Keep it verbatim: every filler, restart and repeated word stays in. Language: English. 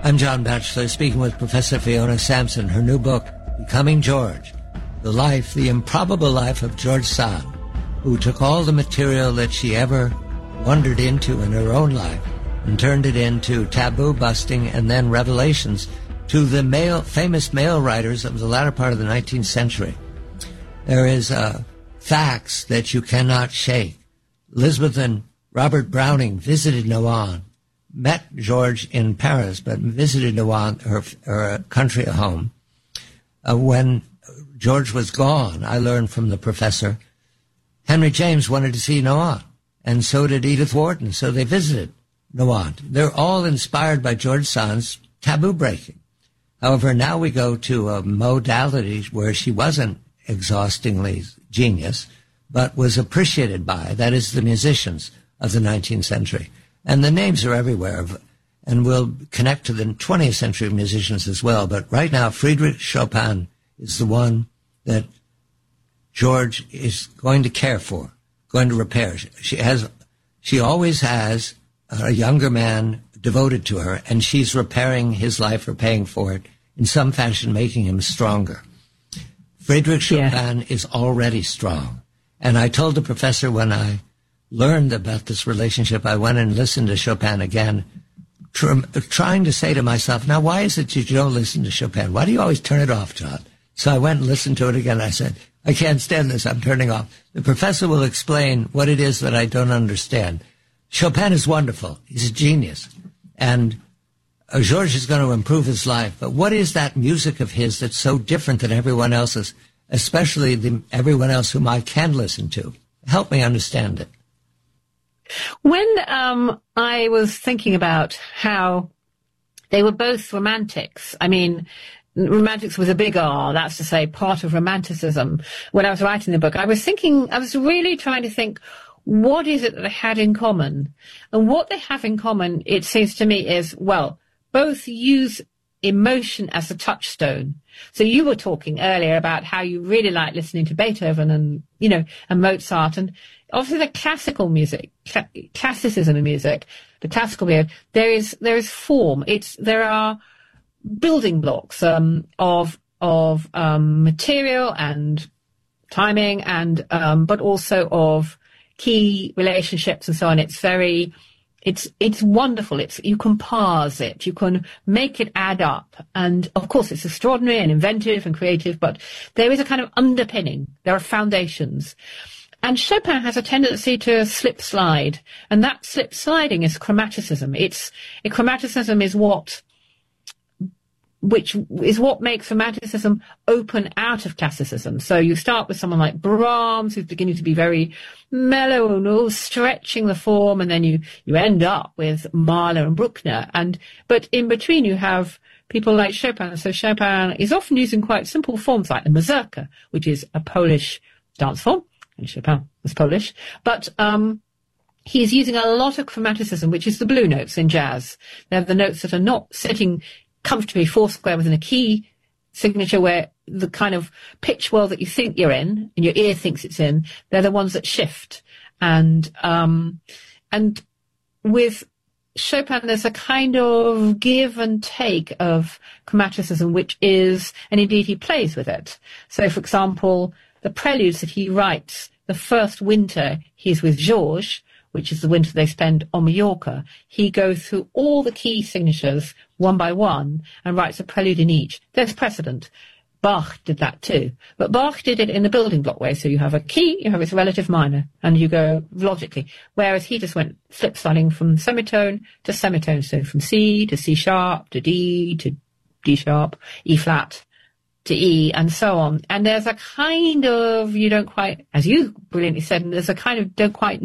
I'm John Batchelor, speaking with Professor Fiona Sampson. Her new book, Becoming George, The Life, the Improbable Life of George Sand, who took all the material that she ever wandered into in her own life and turned it into taboo busting and then revelations to the male, famous male writers of the latter part of the nineteenth century. There is uh, facts that you cannot shake. Elizabeth and Robert Browning visited Noan, met George in Paris, but visited Noan, her, her country home. Uh, when George was gone, I learned from the professor, Henry James wanted to see Noan, and so did Edith Wharton, so they visited Noan. They're all inspired by George Sand's taboo breaking. However, now we go to a modality where she wasn't exhaustingly genius, but was appreciated by, that is, the musicians of the nineteenth century. And the names are everywhere, and we'll connect to the twentieth century musicians as well. But right now, Friedrich Chopin is the one that George is going to care for, going to repair. She has, she always has a younger man devoted to her, and she's repairing his life or paying for it in some fashion, making him stronger. Friedrich Chopin yeah. is already strong. And I told the professor when I learned about this relationship, I went and listened to Chopin again, tr- trying to say to myself, now, why is it that you don't listen to Chopin? Why do you always turn it off, John? So I went and listened to it again. I said, I can't stand this. I'm turning off. The professor will explain what it is that I don't understand. Chopin is wonderful. He's a genius. And uh, George is going to improve his life. But what is that music of his that's so different than everyone else's, especially the, everyone else whom I can listen to? Help me understand it. When um, I was thinking about how they were both romantics, I mean, romantics with a big R, that's to say part of romanticism. When I was writing the book, I was thinking, I was really trying to think, what is it that they had in common? And what they have in common, it seems to me, is, well, both use emotion as a touchstone. So you were talking earlier about how you really like listening to Beethoven and, you know, and Mozart, and obviously the classical music, cl- classicism of music, the classical music, there is, there is form. It's, there are building blocks, um, of, of, um, material and timing and, um, but also of key relationships and so on. It's very, It's it's wonderful. It's you can parse it, you can make it add up, and of course it's extraordinary and inventive and creative. But there is a kind of underpinning. There are foundations, and Chopin has a tendency to slip slide, and that slip sliding is chromaticism. It's it, chromaticism is what which is what makes romanticism open out of classicism. So you start with someone like Brahms, who's beginning to be very mellow and all stretching the form, and then you, you end up with Mahler and Bruckner. And, but in between you have people like Chopin. So Chopin is often using quite simple forms like the mazurka, which is a Polish dance form, and Chopin was Polish. But, um, he's using a lot of chromaticism, which is the blue notes in jazz. They're the notes that are not sitting comfortably four square within a key signature where the kind of pitch world that you think you're in and your ear thinks it's in, they're the ones that shift. And, um, and with Chopin, there's a kind of give and take of chromaticism, which is, and indeed he plays with it. So, for example, the preludes that he writes, the first winter he's with Georges, which is the winter they spend on Mallorca, he goes through all the key signatures one by one and writes a prelude in each. There's precedent. Bach did that too. But Bach did it in the building block way. So you have a key, you have its relative minor, and you go logically. Whereas he just went flip sliding from semitone to semitone. So from C to C sharp to D to D sharp, E flat to E, and so on. And there's a kind of, you don't quite, as you brilliantly said, there's a kind of don't quite